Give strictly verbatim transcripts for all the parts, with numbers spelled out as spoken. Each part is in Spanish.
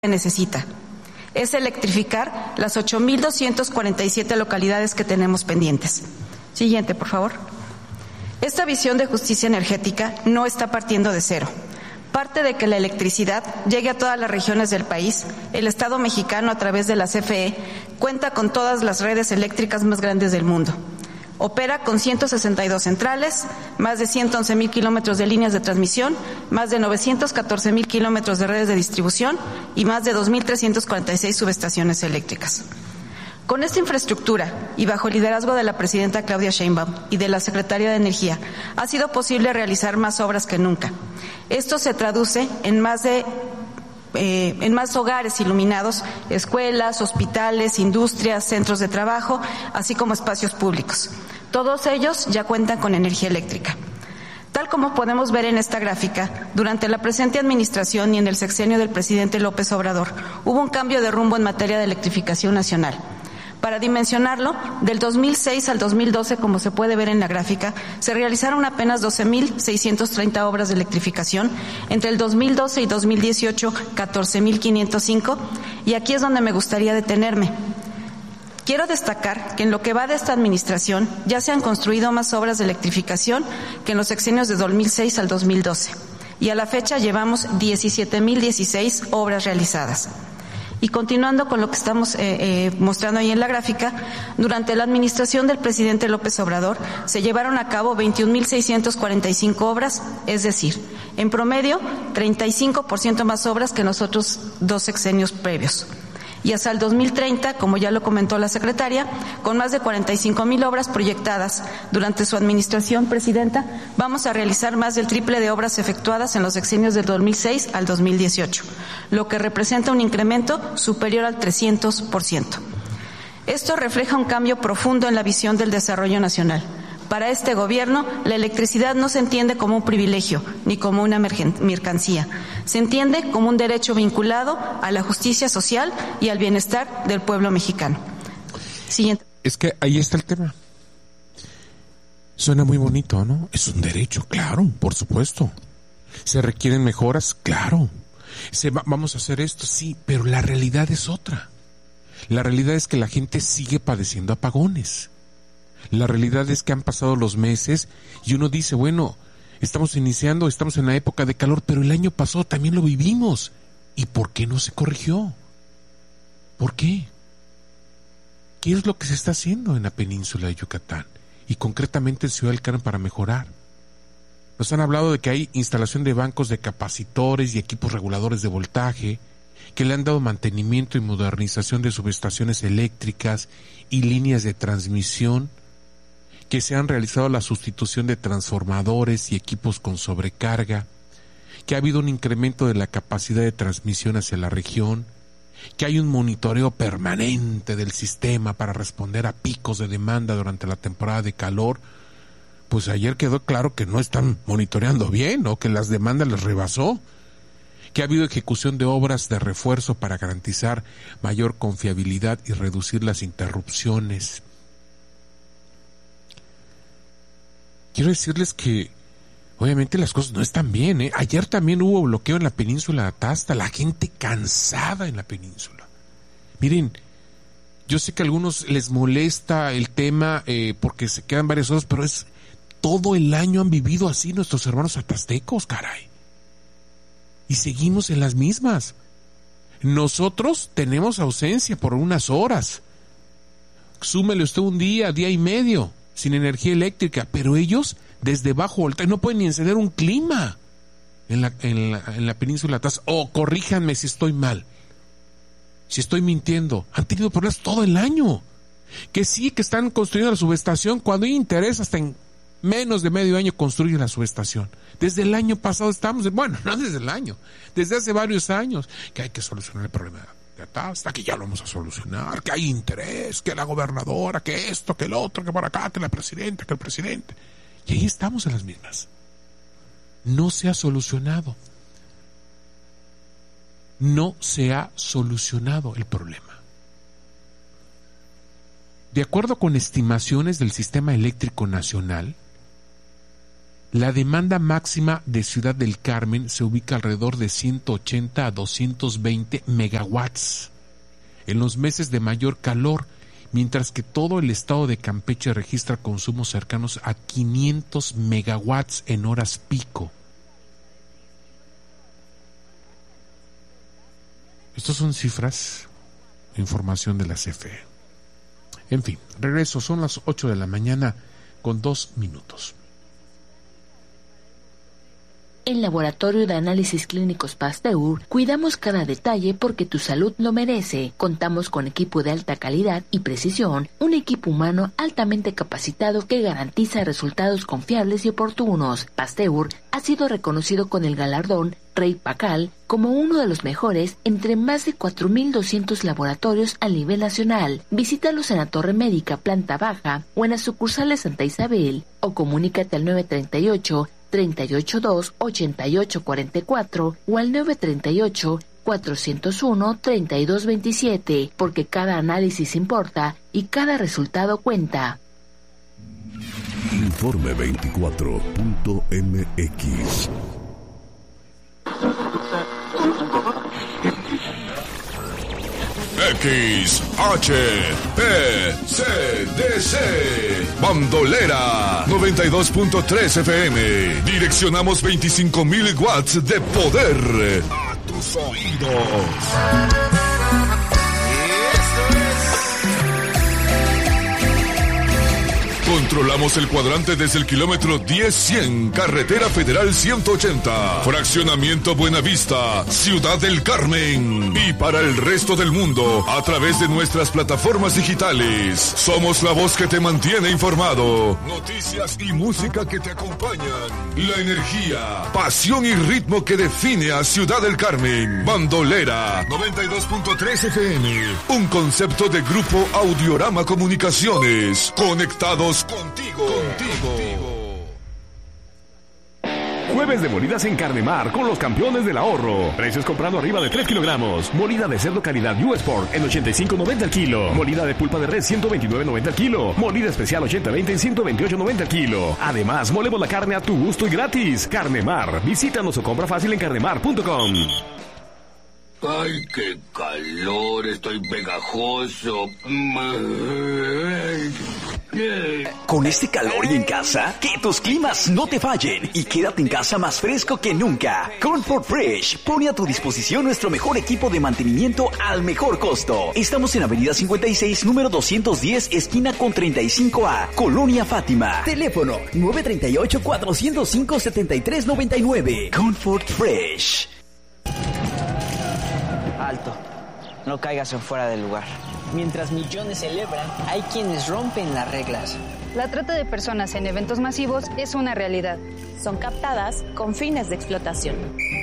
se necesita. Es electrificar las ocho mil doscientas cuarenta y siete localidades que tenemos pendientes. Siguiente, por favor. Esta visión de justicia energética no está partiendo de cero. Parte de que la electricidad llegue a todas las regiones del país. El Estado mexicano, a través de la C F E, cuenta con todas las redes eléctricas más grandes del mundo. Opera con ciento sesenta y dos centrales, más de ciento once mil kilómetros de líneas de transmisión, más de novecientos catorce mil kilómetros de redes de distribución y más de dos mil trescientas cuarenta y seis subestaciones eléctricas. Con esta infraestructura y bajo el liderazgo de la presidenta Claudia Sheinbaum y de la secretaria de Energía, ha sido posible realizar más obras que nunca. Esto se traduce en más de Eh, en más hogares iluminados, escuelas, hospitales, industrias, centros de trabajo, así como espacios públicos. Todos ellos ya cuentan con energía eléctrica. Tal como podemos ver en esta gráfica, durante la presente administración y en el sexenio del presidente López Obrador, hubo un cambio de rumbo en materia de electrificación nacional. Para dimensionarlo, del dos mil seis al dos mil doce, como se puede ver en la gráfica, se realizaron apenas doce mil seiscientas treinta obras de electrificación, entre el dos mil doce y dos mil dieciocho, catorce mil quinientos cinco, y aquí es donde me gustaría detenerme. Quiero destacar que en lo que va de esta administración ya se han construido más obras de electrificación que en los sexenios de dos mil seis al dos mil doce, y a la fecha llevamos diecisiete mil dieciséis obras realizadas. Y continuando con lo que estamos eh, eh, mostrando ahí en la gráfica, durante la administración del presidente López Obrador se llevaron a cabo veintiún mil seiscientas cuarenta y cinco obras, es decir, en promedio treinta y cinco por ciento más obras que en los otros dos sexenios previos. Y hasta el dos mil treinta, como ya lo comentó la secretaria, con más de cuarenta y cinco mil obras proyectadas durante su administración, presidenta, vamos a realizar más del triple de obras efectuadas en los sexenios del dos mil seis al dos mil dieciocho, lo que representa un incremento superior al trescientos por ciento. Esto refleja un cambio profundo en la visión del desarrollo nacional. Para este gobierno, la electricidad no se entiende como un privilegio ni como una mercancía. Se entiende como un derecho vinculado a la justicia social y al bienestar del pueblo mexicano. Siguiente. Es que ahí está el tema. Suena muy bonito, ¿no? Es un derecho, claro, por supuesto. ¿Se requieren mejoras? Claro. Se va, vamos a hacer esto, sí, pero la realidad es otra. La realidad es que la gente sigue padeciendo apagones. La realidad es que han pasado los meses y uno dice, bueno, estamos iniciando, estamos en la época de calor, pero el año pasado también lo vivimos. ¿Y por qué no se corrigió? ¿Por qué? ¿Qué es lo que se está haciendo en la península de Yucatán y concretamente en Ciudad del Carmen para mejorar? Nos han hablado de que hay instalación de bancos de capacitores y equipos reguladores de voltaje, que le han dado mantenimiento y modernización de subestaciones eléctricas y líneas de transmisión, que se han realizado la sustitución de transformadores y equipos con sobrecarga, que ha habido un incremento de la capacidad de transmisión hacia la región, que hay un monitoreo permanente del sistema para responder a picos de demanda durante la temporada de calor. Pues ayer quedó claro que no están monitoreando bien, o que las demandas les rebasó, que ha habido ejecución de obras de refuerzo para garantizar mayor confiabilidad y reducir las interrupciones. Quiero decirles que obviamente las cosas no están bien, ¿eh? Ayer también hubo bloqueo en la península de Atasta, la gente cansada en la península. Miren, yo sé que a algunos les molesta el tema eh, porque se quedan varias horas, pero es todo el año han vivido así nuestros hermanos atastecos, caray. Y seguimos en las mismas. Nosotros tenemos ausencia por unas horas. Súmele usted un día, día y medio, sin energía eléctrica, pero ellos desde bajo voltaje no pueden ni encender un clima en la, en la, en la península de Atasta. O oh, corríjanme si estoy mal, si estoy mintiendo, han tenido problemas todo el año. Que sí, que están construyendo la subestación, cuando hay interés hasta en menos de medio año construyen la subestación. Desde el año pasado estamos, bueno, no desde el año, desde hace varios años, que hay que solucionar el problema de Atasta, que ya lo vamos a solucionar, que hay interés, que la gobernadora, que esto, que el otro, que por acá, que la presidenta, que el presidente. Y ahí estamos en las mismas. No se ha solucionado. No se ha solucionado el problema. De acuerdo con estimaciones del Sistema Eléctrico Nacional, La demanda máxima de Ciudad del Carmen se ubica alrededor de ciento ochenta a doscientos veinte megawatts en los meses de mayor calor, mientras que todo el estado de Campeche registra consumos cercanos a quinientos megawatts en horas pico. Estas son cifras, información de la C F E. En fin, regreso, son las ocho de la mañana con dos minutos. En Laboratorio de Análisis Clínicos Pasteur, cuidamos cada detalle porque tu salud lo merece. Contamos con equipo de alta calidad y precisión, un equipo humano altamente capacitado que garantiza resultados confiables y oportunos. Pasteur ha sido reconocido con el galardón Rey Pacal como uno de los mejores entre más de cuatro mil doscientos laboratorios a nivel nacional. Visítalos en la Torre Médica, planta baja, o en las sucursales Santa Isabel, o comunícate al nueve treinta y ocho, treinta y ocho dos, ochenta y ocho cuarenta y cuatro o al nueve treinta y ocho, cuatrocientos uno, treinta y dos veintisiete, porque cada análisis importa y cada resultado cuenta. Informe veinticuatro punto m x. X H P C D C Bandolera noventa y dos punto tres F M. Direccionamos veinticinco mil watts de poder a tus oídos. Controlamos el cuadrante desde el kilómetro diez cien, Carretera Federal ciento ochenta, Fraccionamiento Buenavista, Ciudad del Carmen. Y para el resto del mundo, a través de nuestras plataformas digitales. Somos la voz que te mantiene informado. Noticias y música que te acompañan. La energía, pasión y ritmo que define a Ciudad del Carmen. Bandolera noventa y dos punto tres F M. Un concepto de Grupo Audiorama Comunicaciones. Conectados contigo, contigo. Jueves de molidas en Carnemar con los campeones del ahorro. Precios comprando arriba de tres kilogramos. Molida de cerdo calidad U Sport en ochenta y cinco noventa el kilo. Molida de pulpa de res ciento veintinueve noventa el kilo. Molida especial ochenta veinte en ciento veintiocho noventa el kilo. Además, molemos la carne a tu gusto y gratis. Carnemar. Visítanos o compra fácil en carnemar punto com. ¡Ay, qué calor! Estoy pegajoso. Con este calor y en casa, que tus climas no te fallen y quédate en casa más fresco que nunca. Comfort Fresh pone a tu disposición nuestro mejor equipo de mantenimiento al mejor costo. Estamos en Avenida cincuenta y seis, número doscientos diez, esquina con treinta y cinco A, Colonia Fátima. Teléfono nueve treinta y ocho, cuatrocientos cinco, setenta y tres noventa y nueve. Comfort Fresh. Alto, no caigas en fuera del lugar. Mientras millones celebran, hay quienes rompen las reglas. La trata de personas en eventos masivos es una realidad. Son captadas con fines de explotación.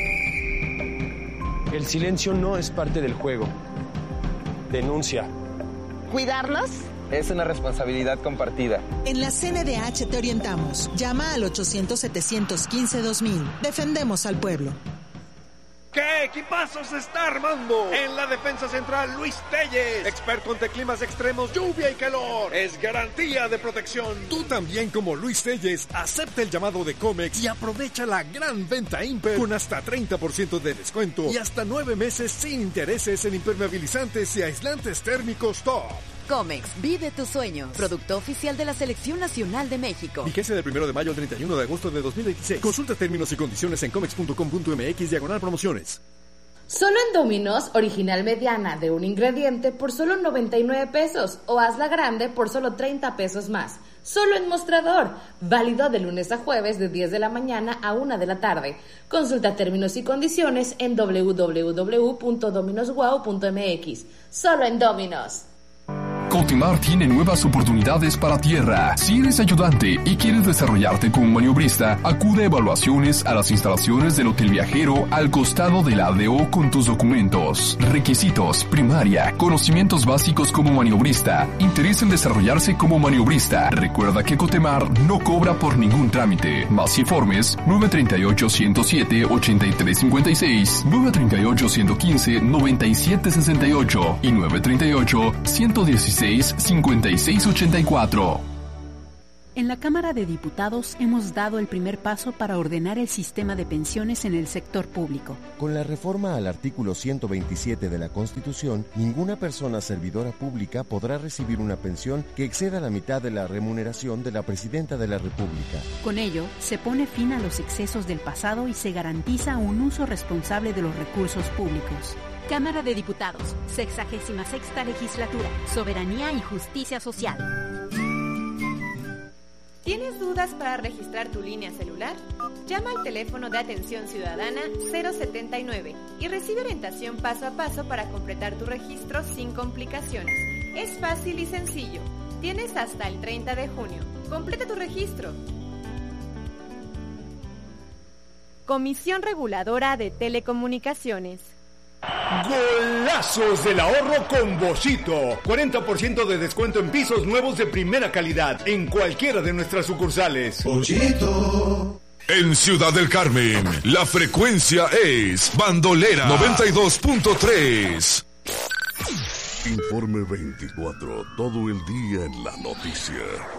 El silencio no es parte del juego. Denuncia. ¿Cuidarlos? Es una responsabilidad compartida. En la C N D H te orientamos. Llama al ochocientos, setecientos quince, dos mil. Defendemos al pueblo. ¿Qué equipazo se está armando? En la defensa central, Luis Telles, experto ante climas extremos, lluvia y calor. Es garantía de protección. Tú también, como Luis Telles, acepta el llamado de Comex y aprovecha la gran venta Imper con hasta treinta por ciento de descuento y hasta nueve meses sin intereses en impermeabilizantes y aislantes térmicos top. Comex, vive tus sueños. Producto oficial de la Selección Nacional de México. Vigencia del primero de mayo al treinta y uno de agosto de dos mil veintiséis. Consulta términos y condiciones en comex punto com punto m x diagonal promociones. Solo en Domino's, original mediana de un ingrediente por solo noventa y nueve pesos o hazla grande por solo treinta pesos más. Solo en Mostrador. Válido de lunes a jueves de diez de la mañana a una de la tarde. Consulta términos y condiciones en doble u doble u doble u punto dominos wow punto m x. Solo en Domino's. Cotimar tiene nuevas oportunidades para tierra. Si eres ayudante y quieres desarrollarte como maniobrista, acude a evaluaciones a las instalaciones del Hotel Viajero al costado de la A D O con tus documentos. Requisitos: primaria, conocimientos básicos como maniobrista, interés en desarrollarse como maniobrista. Recuerda que Cotemar no cobra por ningún trámite. Más informes: nueve treinta y ocho, ciento siete, ochenta y tres cincuenta y seis, nueve treinta y ocho, ciento quince, noventa y siete sesenta y ocho y nueve treinta y ocho, ciento dieciséis, cincuenta y seis ochenta y cuatro. En la Cámara de Diputados hemos dado el primer paso para ordenar el sistema de pensiones en el sector público. Con la reforma al artículo ciento veintisiete de la Constitución, ninguna persona servidora pública podrá recibir una pensión que exceda la mitad de la remuneración de la Presidenta de la República. Con ello, se pone fin a los excesos del pasado y se garantiza un uso responsable de los recursos públicos. Cámara de Diputados, sexagésima sexta legislatura, Soberanía y Justicia Social. ¿Tienes dudas para registrar tu línea celular? Llama al teléfono de atención ciudadana cero setenta y nueve y recibe orientación paso a paso para completar tu registro sin complicaciones. Es fácil y sencillo. Tienes hasta el treinta de junio. Completa tu registro. Comisión Reguladora de Telecomunicaciones. ¡Golazos del ahorro con Boschito! cuarenta por ciento de descuento en pisos nuevos de primera calidad en cualquiera de nuestras sucursales. Boschito. En Ciudad del Carmen, la frecuencia es Bandolera noventa y dos punto tres. Informe veinticuatro, todo el día en la noticia.